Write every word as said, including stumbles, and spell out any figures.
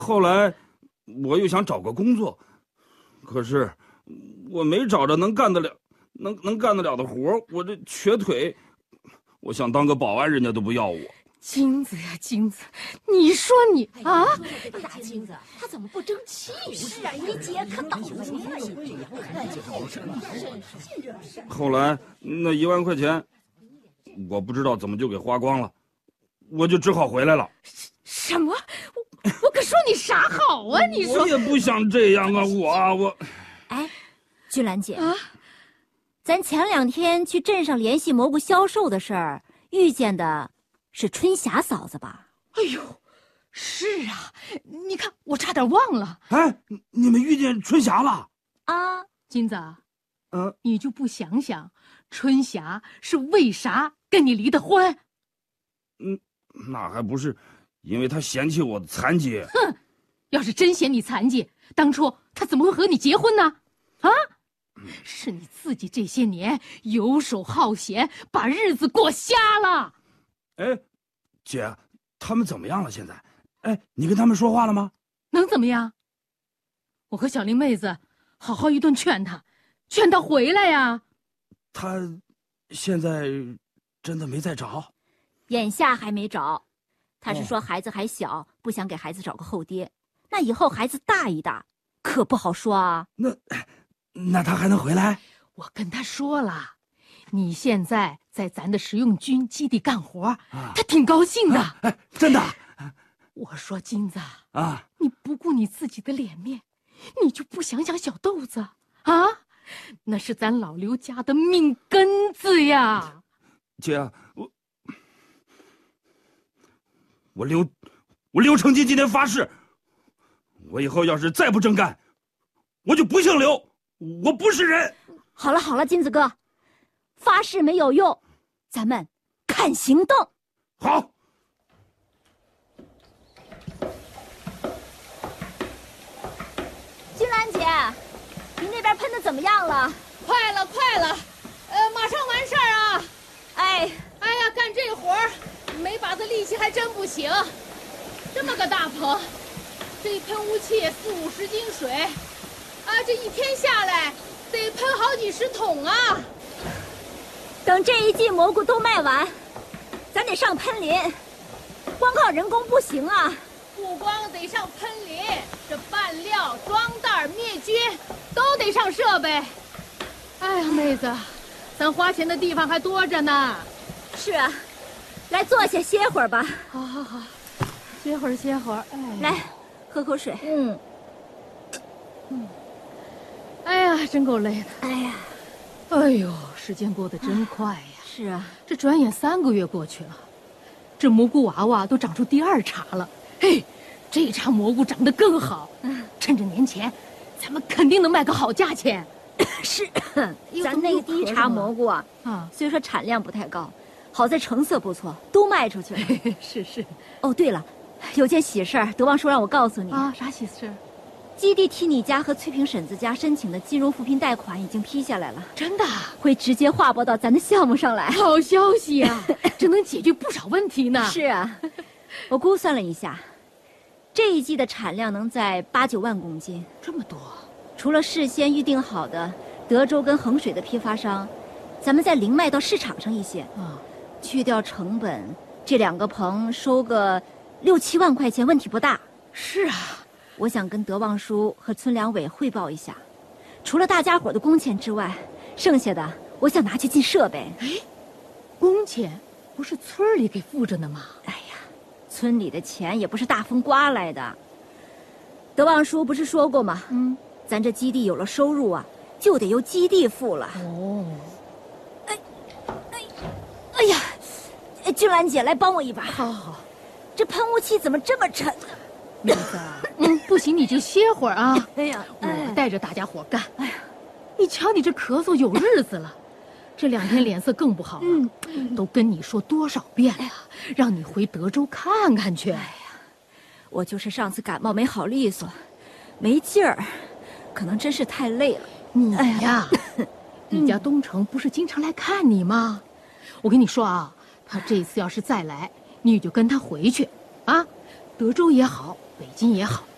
后来我又想找个工作，可是我没找着能干得了、能能干得了的活，我这瘸腿，我想当个保安，人家都不要我。 金子呀，金子，你说你啊， 大金子，他怎么不争气？是啊，一节可倒霉了。 后来那一万块钱，我不知道怎么就给花光了，我就只好回来了。 什么？我我可说你啥好啊？你说我也不想这样啊，我啊我。 哎，君兰姐啊， 咱前两天去镇上联系蘑菇销售的事儿，遇见的是春霞嫂子吧？ 哎呦，是啊，你看我差点忘了。 哎，你们遇见春霞了？ 啊， 金子， 嗯， 你就不想想，春霞是为啥跟你离的婚？ 嗯，那还不是因为她嫌弃我残疾。 哼，要是真嫌你残疾，当初她怎么会和你结婚呢？啊，是你自己这些年游手好闲，把日子过瞎了。 哎，姐，他们怎么样了？现在，哎，你跟他们说话了吗？ 能怎么样？我和小林妹子好好一顿劝她，劝她回来呀。 他现在真的没再找？ 眼下还没找。他是说孩子还小，不想给孩子找个后爹。那以后孩子大一大，可不好说啊。 那，那他还能回来？ 我跟他说了，你现在在咱的实用军基地干活，啊、他挺高兴的。 啊哎，真的。 我说金子啊， 你不顾你自己的脸面，你就不想想小豆子啊？那是咱老刘家的命根子呀。 姐，我我刘我刘成金今天发誓，我以后要是再不正干，我就不姓刘，我不是人。 好了好了，金子哥，发誓没有用，咱们看行动。 好。 君兰姐，您那边喷的怎么样了？ 快了快了，呃，马上完事儿啊。 哎哎呀，干这活儿没把子力气还真不行。这么个大棚，这喷雾器四五十斤水，啊，这一天下来得喷好几十桶啊。 等这一季蘑菇都卖完，咱得上喷林，光靠人工不行啊。 不光得上喷林，这拌料、装袋、灭菌都得上设备。哎呀，妹子，咱花钱的地方还多着呢。 是啊，来坐下歇会儿吧。 好好好，歇会儿歇会儿。哎， 来，喝口水。嗯， 嗯。哎呀，真够累的。 哎呀， 哎呦，时间过得真快呀。 是啊， 这转眼三个月过去了，这蘑菇娃娃都长出第二茬了。嘿，这茬蘑菇长得更好。嗯，趁着年前，咱们肯定能卖个好价钱。 是，咱那个第一茬蘑菇啊， 啊， 虽说产量不太高，好在成色不错，都卖出去了。 是是。 哦，对了，有件喜事儿，德旺说让我告诉你啊。啥喜事儿？ 基地替你家和翠萍婶子家申请的金融扶贫贷款已经批下来了。 真的？ 会直接划拨到咱的项目上来。 好消息呀！这能解决不少问题呢。 是啊，我估算了一下，这一季的产量能在八九万公斤。 这么多？ 除了事先预定好的德州跟衡水的批发商，咱们再零卖到市场上一些。 啊， 去掉成本，这两个棚收个六七万块钱问题不大。 是啊， 我想跟德旺叔和村两委汇报一下，除了大家伙的工钱之外，剩下的我想拿去进设备。 哎，工钱不是村里给付着呢吗？ 哎呀，村里的钱也不是大风刮来的。德旺叔不是说过吗？嗯，咱这基地有了收入啊，就得由基地付了。 哦， 哎，哎，哎呀，君兰姐来帮我一把。 好好好， 这喷雾器怎么这么沉？ 妹子，嗯，不行你就歇会儿啊。 哎呀， 我带着大家伙干。哎呀，你瞧你这咳嗽有日子了，这两天脸色更不好了。嗯，都跟你说多少遍了，让你回德州看看去。哎呀， 我就是上次感冒没好利索，没劲儿，可能真是太累了。 你呀，你家东城不是经常来看你吗？我跟你说啊，他这次要是再来，你就跟他回去啊，德州也好，北京也好，